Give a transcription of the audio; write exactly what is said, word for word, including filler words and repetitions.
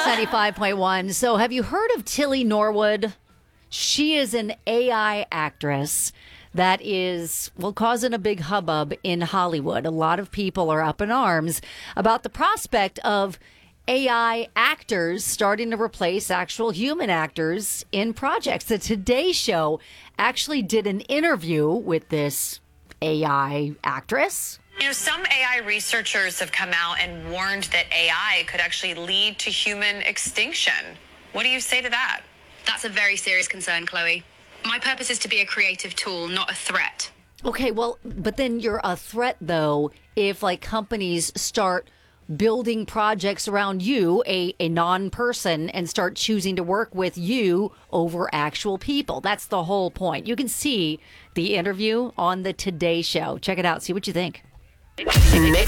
ninety-five point one. So have you heard of Tilly Norwood? She is an A I actress that is, well, causing a big hubbub in Hollywood. A lot of people are up in arms about the prospect of A I actors starting to replace actual human actors in projects. The Today Show actually did an interview with this A I actress. You know, some A I researchers have come out and warned that A I could actually lead to human extinction. What do you say to that? That's a very serious concern, Chloe. My purpose is to be a creative tool, not a threat. Okay, well, but then you're a threat, though, if like companies start building projects around you, a, a non-person, and start choosing to work with you over actual people. That's the whole point. You can see the interview on the Today Show. Check it out. See what you think.